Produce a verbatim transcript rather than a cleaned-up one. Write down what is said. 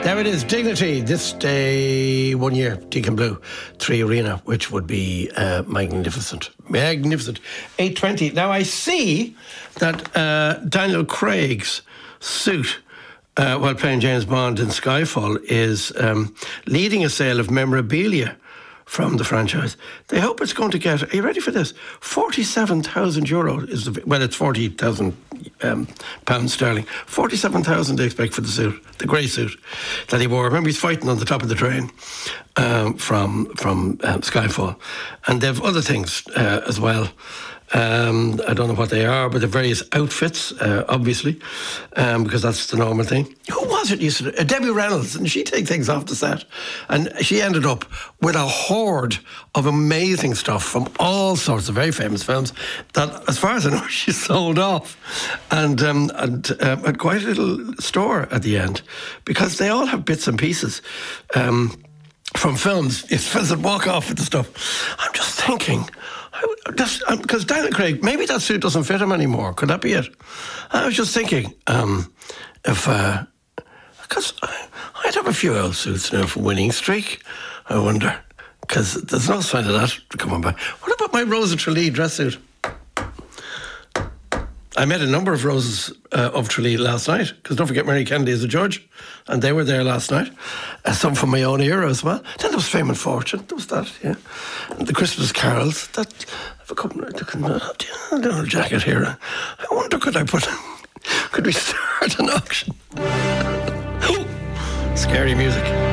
There it is, Dignity, this day, one year, Deacon Blue, Three Arena, which would be uh, magnificent. Magnificent. eight twenty. Now, I see that uh, Daniel Craig's suit uh, while playing James Bond in Skyfall is um, leading a sale of memorabilia from the franchise. They hope it's going to get, are you ready for this? forty-seven thousand euro is the, well, it's forty thousand um, pounds sterling. forty-seven thousand they expect for the suit, the grey suit that he wore. Remember, he's fighting on the top of the train um, from from um, Skyfall. And they've other things uh, as well. Um, I don't know what they are, but the various outfits, uh, obviously, um, because that's the normal thing. Who was it used to? Uh, Debbie Reynolds, and she take things off the set, and she ended up with a horde of amazing stuff from all sorts of very famous films that, as far as I know, she sold off, and um, and uh, had quite a little store at the end, because they all have bits and pieces. Um, from films, it's films that walk off with the stuff. I'm just thinking, because um, Daniel Craig, maybe that suit doesn't fit him anymore. Could that be it? I was just thinking, um, if, because uh, I'd have a few old suits now for Winning Streak, I wonder, because there's no sign of that coming back. What about my Rosa Tralee dress suit? I met a number of Roses uh, of Tralee last night, because don't forget Mary Kennedy is a judge, and they were there last night. Uh, some from my own era as well. Then there was Fame and Fortune, there was that, yeah. And the Christmas carols, that, I have a couple of, a little jacket here. I wonder, could I put, could we start an auction? Scary music.